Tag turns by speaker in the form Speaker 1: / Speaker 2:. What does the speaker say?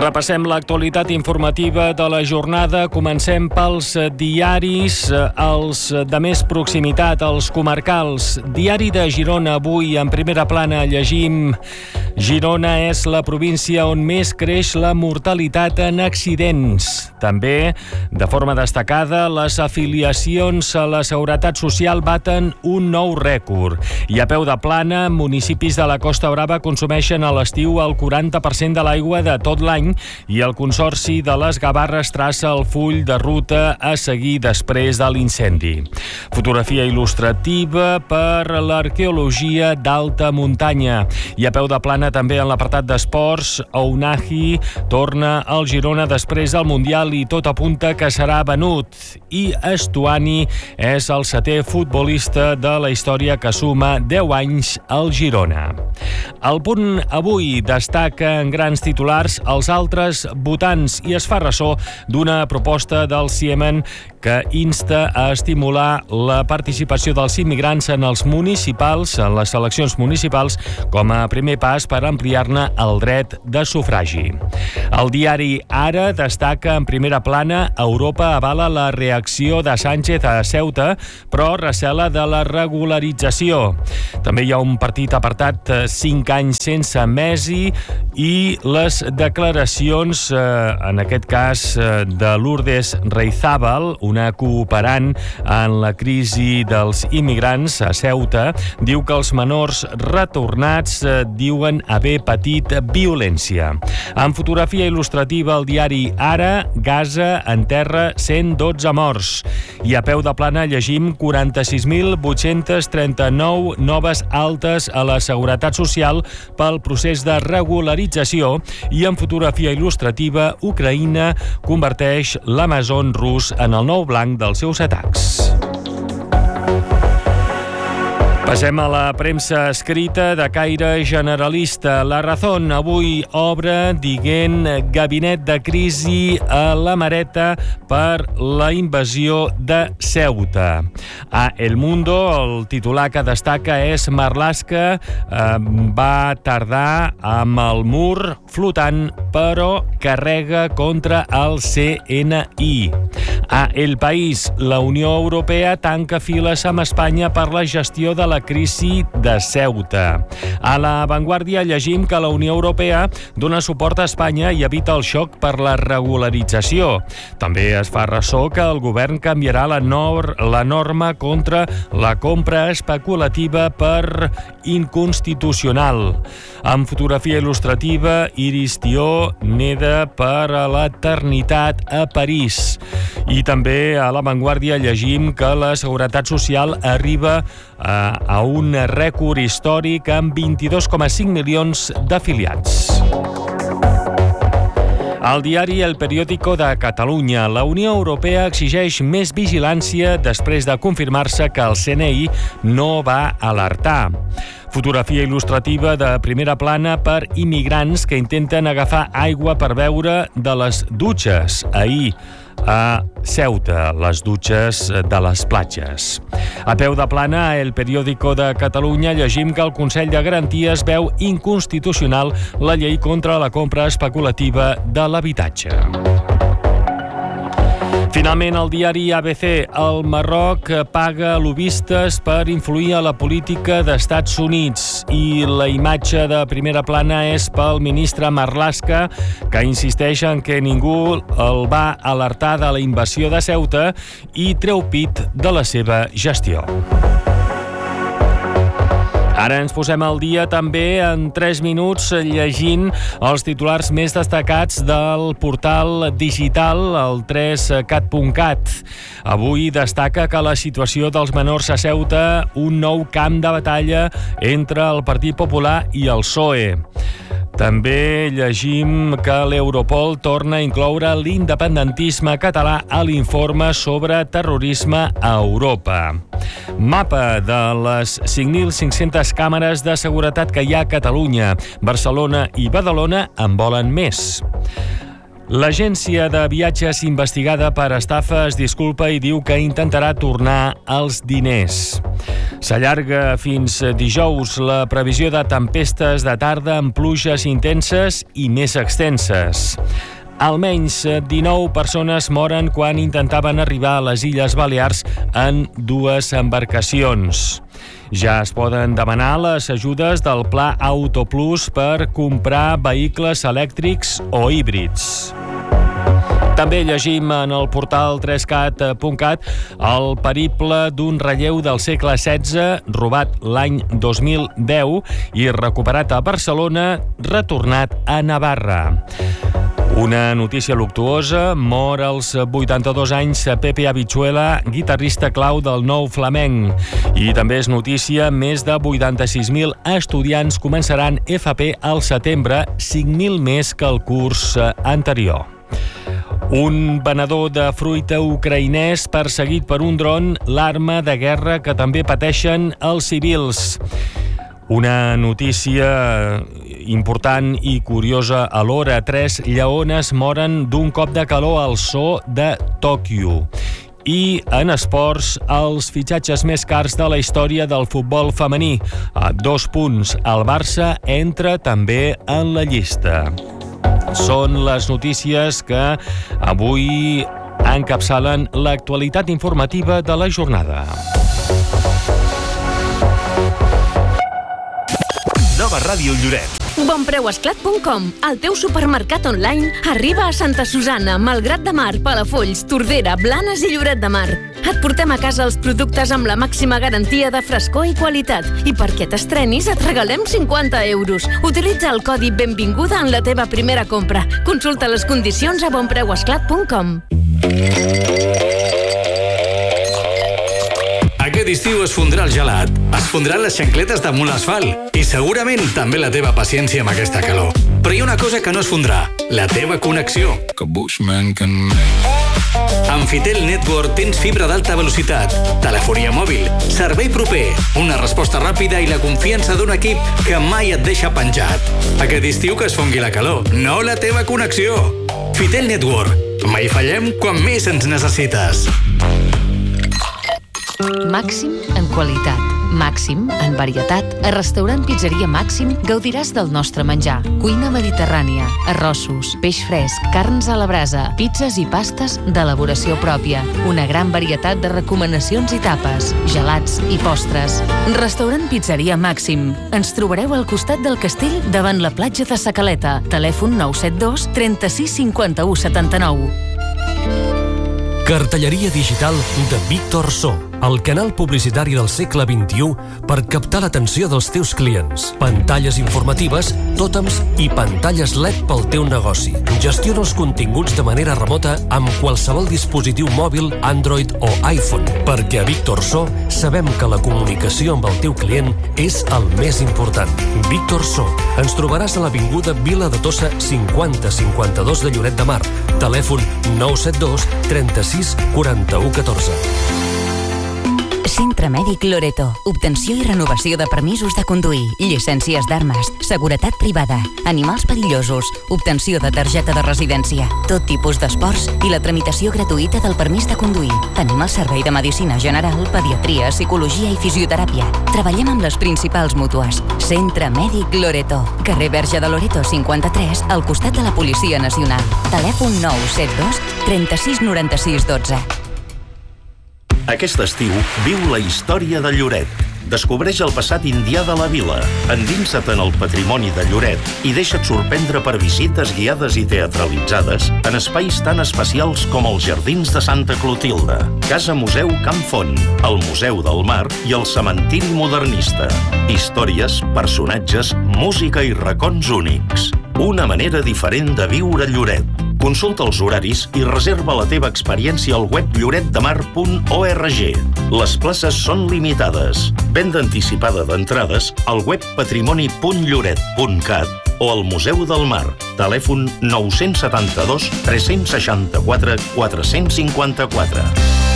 Speaker 1: Repassem l'actualitat informativa de la jornada. Comencem pels diaris, els de més proximitat, els comarcals. Diari de Girona, avui en primera plana llegim: Girona és la província on més creix la mortalitat en accidents. També, de forma destacada, les afiliacions a la Seguretat Social baten un nou rècord. I a peu de plana, municipis de la Costa Brava consumeixen a l'estiu el 40% de l'aigua de tot l'any i el Consorci de les Gavarres traça el full de ruta a seguir després de l'incendi. Fotografia il·lustrativa per l'arqueologia d'alta muntanya. I a peu de plana també en l'apartat d'esports, Ounahi torna al Girona després del Mundial i tot apunta que serà venut. I Estuani és el 7è futbolista de la història que suma 10 anys al Girona. El Punt avui destaca en grans titulars els altres votants i es fa ressò d'una proposta del Ciemen que insta a estimular la participació dels immigrants en els municipals, en les eleccions municipals, com a primer pas per ampliar-ne el dret de sufragi. El diari Ara destaca en primera plana: Europa avala la reacció de Sánchez a Ceuta, però recela de la regularització. També hi ha un petit apartat 5 anys sense Messi i les declaracions, en aquest cas, de Lourdes Reizábal, una cooperant en la crisi dels immigrants a Ceuta. Diu que els menors retornats diuen haver patit violència. En fotografia il·lustrativa, el diari Ara, Gaza enterra 112 morts. I a peu de plana llegim 46.839 noves altes a la Seguretat Social pel procés de regularització. I en fotografia il·lustrativa, Ucraïna converteix l'Amazon rus en el nou blanc dels seus atacs. Passem a la premsa escrita de caire generalista. La Razón avui obre dient gabinet de crisi a la Mareta per la invasió de Ceuta. A El Mundo, el titular que destaca és: Marlaska va tardar amb el mur flotant, però carrega contra el CNI. A El País, la Unió Europea tanca files amb Espanya per la gestió de la crisi de Ceuta. A La Vanguardia llegim que la Unió Europea dona suport a Espanya i evita el xoc per la regularització. També es fa ressò que el govern canviarà la norma contra la compra especulativa per inconstitucional. En fotografia il·lustrativa, Iris Tió neda per a l'eternitat a París. I també a La Vanguardia llegim que la Seguretat Social arriba a un rècord històric amb 22,5 milions d'afiliats. Al diari El Periódico de Catalunya, la Unió Europea exigeix més vigilància després de confirmar-se que el CNI no va alertar. Fotografia il·lustrativa de primera plana per immigrants que intenten agafar aigua per beure de les dutxes. Ahir, a Ceuta, les dutxes de les platges. A peu de plana, a El Periódico de Catalunya llegim que el Consell de Garanties veu inconstitucional la llei contra la compra especulativa de l'habitatge. Finalment, el diari ABC, el Marroc paga lobbistes per influir a la política d'Estats Units i la imatge de primera plana és pel ministre Marlaska, que insisteix en que ningú el va alertar de la invasió de Ceuta i treu pit de la seva gestió. Ara ens posem al dia també en 3 minuts llegint els titulars més destacats del portal digital, el 3cat.cat. Avui destaca que la situació dels menors a Ceuta, un nou camp de batalla entre el Partit Popular i el PSOE. També llegim que l'Europol torna a incloure l'independentisme català a l'informe sobre terrorisme a Europa. Mapa de les 5.500 càmeres de seguretat que hi ha a Catalunya. Barcelona i Badalona en volen més. L'agència de viatges investigada per estafa es disculpa i diu que intentarà tornar els diners. S'allarga fins dijous la previsió de tempestes de tarda amb pluges intenses i més extenses. Almenys 19 persones moren quan intentaven arribar a les Illes Balears en 2 embarcacions. Ja es poden demanar les ajudes del Pla Autoplus per comprar vehicles elèctrics o híbrids. També llegim en el portal 3cat.cat el periple d'un relleu del segle XVI robat l'any 2010 i recuperat a Barcelona, retornat a Navarra. Una notícia luctuosa: mor als 82 anys Pepe Habichuela, guitarrista clau del Nou Flamenc. I també és notícia: més de 86.000 estudiants començaran FP al setembre, 5.000 més que el curs anterior. Un venedor de fruita ucraïnès perseguit per un dron, l'arma de guerra que també pateixen els civils. Una notícia important i curiosa alhora: 3 lleones moren d'un cop de calor al zoo de Tòquio. I en esports, els fitxatges més cars de la història del futbol femení. A 2 punts, el Barça entra també en la llista. Són les notícies que avui encapçalen l'actualitat informativa de la jornada.
Speaker 2: Nova Ràdio Lloret.
Speaker 3: Bonpreuesclat.com, el teu supermercat online, arriba a Santa Susanna, Malgrat de Mar, Palafolls, Tordera, Blanes i Lloret de Mar. Et portem a casa els productes amb la màxima garantia de frescor i qualitat. I perquè t'estrenis et regalem 50 euros. Utilitza el codi Benvinguda en la teva primera compra. Consulta les condicions a bonpreuesclat.com.
Speaker 4: Aquest estiu es fondrà el gelat, es fondran les xancletes damunt l'asfalt i segurament també la teva paciència amb aquesta calor. Però hi ha una cosa que no es fondrà, la teva connexió. Amb Fitel Network tens fibra d'alta velocitat, telefonia mòbil, servei proper, una resposta ràpida i la confiança d'un equip que mai et deixa penjat. Aquest estiu que es fongui la calor, no la teva connexió. Fitel Network, mai fallem quan més ens necessites.
Speaker 5: Màxim en qualitat, màxim en varietat. A Restaurant Pizzeria Màxim gaudiràs del nostre menjar. Cuina mediterrània, arrossos, peix fresc, carns a la brasa, pizzas i pastes d'elaboració pròpia. Una gran varietat de recomanacions i tapes, gelats i postres. Restaurant Pizzeria Màxim. Ens trobareu al costat del castell davant la platja de Sa Caleta. Telèfon 972 36 51 79.
Speaker 6: Cartelleria digital de Víctor So, el canal publicitari del segle XXI per captar l'atenció dels teus clients. Pantalles informatives, tòtems i pantalles LED pel teu negoci. Gestiona els continguts de manera remota amb qualsevol dispositiu mòbil, Android o iPhone, perquè a Víctor So sabem que la comunicació amb el teu client és el més important. Víctor So. Ens trobaràs a l'avinguda Vila de Tossa 5052 de Lloret de Mar. Telèfon 972 36 41 14.
Speaker 7: Centre Mèdic Loreto. Obtenció i renovació de permisos de conduir, llicències d'armes, seguretat privada, animals perillosos, obtenció de targeta de residència, tot tipus d'esports i la tramitació gratuïta del permís de conduir. Tenim el servei de medicina general, pediatria, psicologia i fisioteràpia. Treballem amb les principals mútues. Centre Mèdic Loreto. Carrer Verge de Loreto 53, al costat de la Policia Nacional. Telèfon 972 36 96 12.
Speaker 2: Aquest estiu viu la història de Lloret. Descobreix el passat indià de la vila, endinsa't en el patrimoni de Lloret i deixa't sorprendre per visites guiades i teatralitzades en espais tan especials com els Jardins de Santa Clotilde, Casa Museu Camp Font, el Museu del Mar i el Cementiri Modernista. Històries, personatges, música i racons únics. Una manera diferent de viure Lloret. Consulta els horaris i reserva la teva experiència al web lloretdemar.org. Les places són limitades. Venda anticipada d'entrades al web patrimoni.lloret.cat o al Museu del Mar. Telèfon 972 364 454.